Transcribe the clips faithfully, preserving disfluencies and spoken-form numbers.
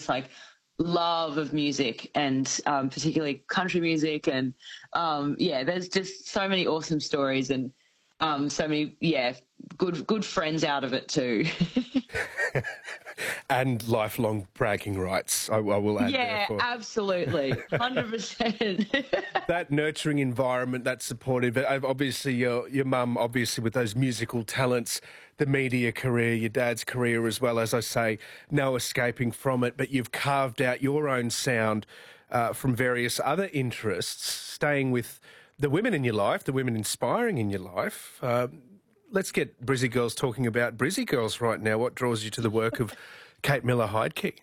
this like love of music and um, particularly country music. And um, yeah, there's just so many awesome stories and um, so many, yeah, good good friends out of it too. And lifelong bragging rights, I, I will add. Yeah, therefore. absolutely, one hundred percent. That nurturing environment, that supportive. Obviously, your your mum, obviously with those musical talents, the media career, your dad's career as well. As I say, no escaping from it. But you've carved out your own sound uh, from various other interests, staying with the women in your life, the women inspiring in your life. Uh, let's get Brizzy Girls talking about Brizzy Girls right now. What draws you to the work of Kate Miller-Heidke?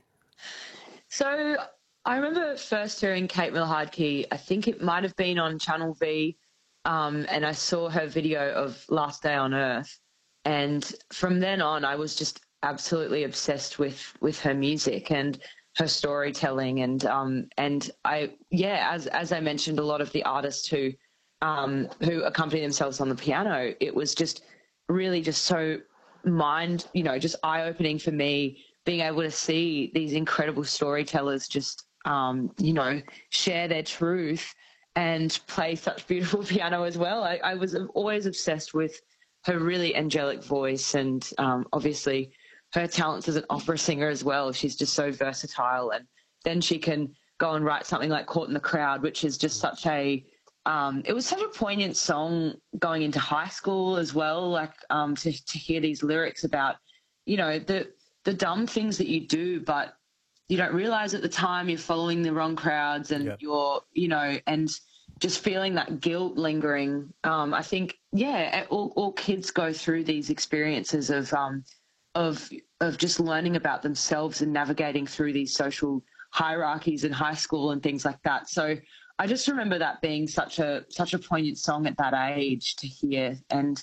So I remember first hearing Kate Miller-Heidke, I think it might have been on Channel V, um, and I saw her video of Last Day on Earth. And from then on, I was just absolutely obsessed with, with her music and her storytelling. And um, and I, yeah, as as I mentioned, a lot of the artists who um, who accompany themselves on the piano, it was just really just so mind, you know, just eye-opening for me, being able to see these incredible storytellers just, um, you know, share their truth and play such beautiful piano as well. I, I was always obsessed with her really angelic voice and um, obviously her talents as an opera singer as well. She's just so versatile. And then she can go and write something like Caught in the Crowd, which is just such a, um, it was such a poignant song going into high school as well, like um, to, to hear these lyrics about, you know, the, the dumb things that you do, but you don't realize at the time you're following the wrong crowds and yeah. you're, you know, and just feeling that guilt lingering. Um, I think, yeah, all, all kids go through these experiences of, um, of, of just learning about themselves and navigating through these social hierarchies in high school and things like that. So I just remember that being such a, such a poignant song at that age to hear. And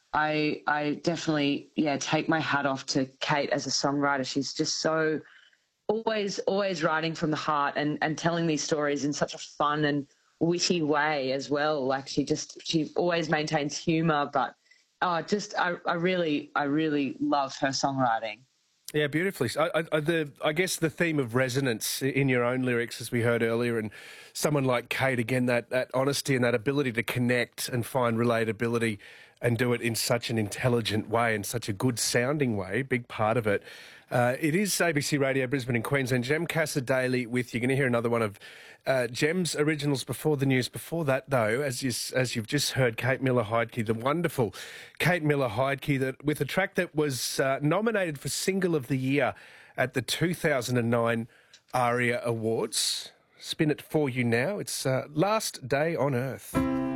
I I definitely, yeah, take my hat off to Kate as a songwriter. She's just so always, always writing from the heart and, and telling these stories in such a fun and witty way as well. Like she just, she always maintains humour, but oh, just, I, I really, I really love her songwriting. Yeah, beautifully. I, I, the, I guess the theme of resonance in your own lyrics, as we heard earlier, and someone like Kate, again, that, that honesty and that ability to connect and find relatability and do it in such an intelligent way and such a good sounding way, big part of it. Uh, it is A B C Radio Brisbane and Queensland. Jem Cassar-Daley with you. You're going to hear another one of uh, Jem's originals before the news. Before that, though, as, you, as you've just heard, Kate Miller-Heidke, the wonderful Kate Miller-Heidke, that, with a track that was uh, nominated for Single of the Year at the two thousand nine ARIA Awards. Spin it for you now. It's uh, Last Day on Earth.